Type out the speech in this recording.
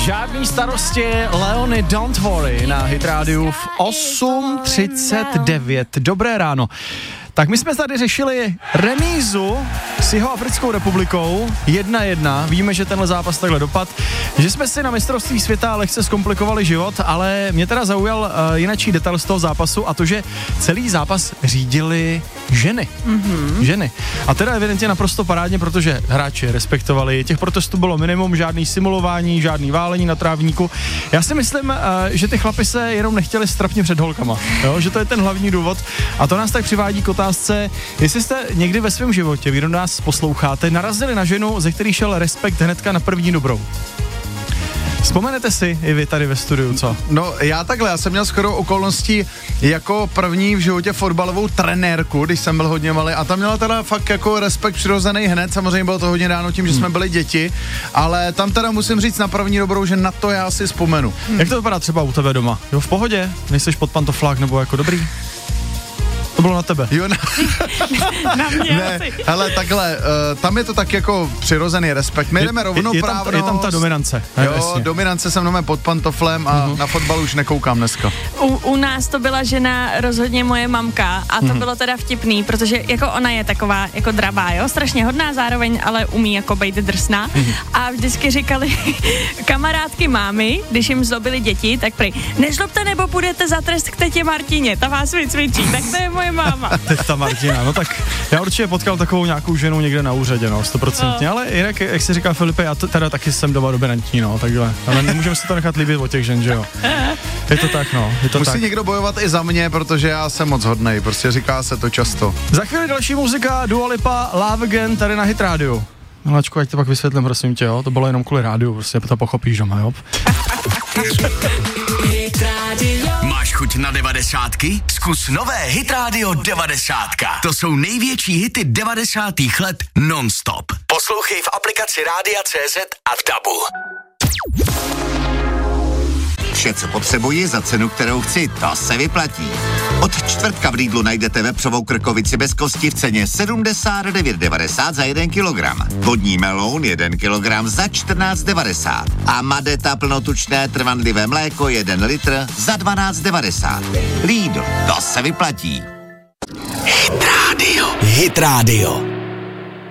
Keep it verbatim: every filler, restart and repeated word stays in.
Žádný starosti, Leony Don't Worry na Hit Radio v osm třicet devět. Dobré ráno. Tak my jsme tady řešili remízu s Jihoafrickou republikou jedna jedna. Víme, že tenhle zápas takhle dopad, že jsme si na mistrovství světa lehce zkomplikovali život, ale mě teda zaujal uh, jinačí detail z toho zápasu a to, že celý zápas řídili ženy. Mm-hmm. Ženy. A teda evidentně naprosto parádně, protože hráči respektovali. Těch protestů bylo minimum, žádný simulování, žádný válení na trávníku. Já si myslím, uh, že ty chlapi se jenom nechtěli strapně před holkama. Jo? Že to je ten hlavní důvod. A to nás tak přivádí k otázce, jestli jste někdy ve svém životě, kdo nás posloucháte, narazili na ženu, ze který šel respekt hnedka na první dobrou. Vzpomenete si i vy tady ve studiu, co? No já takhle, já jsem měl shodou okolností jako první v životě fotbalovou trenérku, když jsem byl hodně malý a tam měla teda fakt jako respekt přirozený hned, samozřejmě bylo to hodně ráno tím, že jsme byli děti, ale tam teda musím říct na první dobrou, že na to já si vzpomenu. Hmm. Jak to vypadá třeba u tebe doma? Jo, v pohodě? Nejseš pod pantoflák nebo jako dobrý? To bylo na tebe. Jo, na, na mě ne, asi. hele, takhle, uh, tam je to tak jako přirozený respekt. My jdeme rovnoprávnost. Je, je, je tam ta dominance. Jo, jasně. Dominance jsem doma pod pantoflem a uh-huh. na fotbal už nekoukám dneska. U, u nás to byla žena rozhodně moje mamka a to uh-huh. bylo teda vtipný, protože jako ona je taková jako dravá, jo, strašně hodná zároveň, ale umí jako být drsná uh-huh. a vždycky říkali kamarádky mámy, když jim zlobili děti, tak prý, nezlobte nebo budete za trest k tetě Martině, ta vás vycvičí, tak to je moje máma. Teta Martina, no tak já určitě potkal takovou nějakou ženu někde na úřadě, no, stoprocentně, no. Ale jinak, jak si říká Filipe, já to, teda taky jsem doma dominantní, no, takhle, ale nemůžeme si to nechat líbit od těch žen, že jo. Je to tak, no, je to Musí tak. někdo bojovat i za mě, protože já jsem moc hodnej, prostě říká se to často. Za chvíli další muzika, Dua Lipa, Love Again, tady na Hit Radio. Miláčku, ať to pak vysvětlím, prosím tě, jo, to bylo jenom kvůli rádiu, prostě to pochopíš doma, jo. Máš chuť na devadesátky? Zkus nové Hit Radio devadesátka. To jsou největší hity devadesátých let non-stop. Poslouchej v aplikaci Rádia C Z a v Dabu. Vše, co potřebuji za cenu, kterou chci, to se vyplatí. Od čtvrtka v Lidlu najdete vepřovou krkovici bez kosti v ceně sedmdesát devět devadesát za jeden kilogram. Vodní meloun jeden kilogram za čtrnáct devadesát. A Madeta plnotučné trvanlivé mléko jeden litr za dvanáct devadesát. Lidl, to se vyplatí. Hit Radio. Hit Radio.